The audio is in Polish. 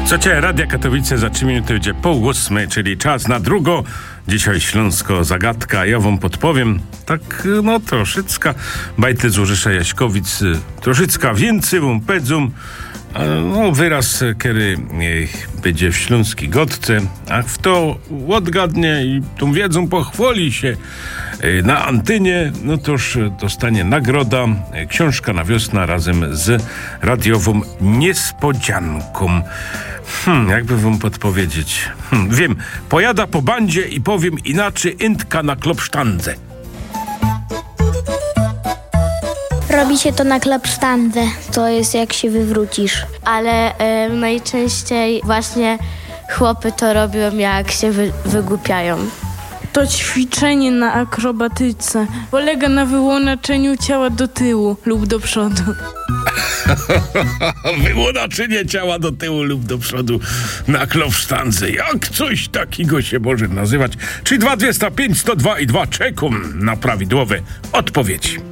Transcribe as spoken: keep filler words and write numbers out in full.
Słuchajcie, Radia Katowice za trzy minuty będzie pół ósmej, czyli czas na drugą. Dzisiaj Śląsko zagadka. Ja wam podpowiem, tak no troszeczkę bajty z Urzysza Jaśkowic, troszeczkę więcej wam pedzum. No wyraz, kiedy będzie w śląskiej godce, a w to odgadnie i tą wiedzą pochwali się na antynie, no toż dostanie nagroda, książka na wiosnę razem z radiową niespodzianką. Hmm, jakby wam podpowiedzieć? Hmm, wiem, pojada po bandzie i powiem inaczej, intka na klopsztandze. Robi się to na klapsztandze. To jest jak się wywrócisz. Ale y, najczęściej właśnie chłopy to robią, jak się wy, wygłupiają. To ćwiczenie na akrobatyce. Polega na wyłonaczeniu ciała do tyłu lub do przodu. Wyłonaczenie ciała do tyłu lub do przodu na klopsztandze. Jak coś takiego się może nazywać? Czy dwa dwieście pięć sto dwa i dwa czekam na prawidłowe odpowiedzi.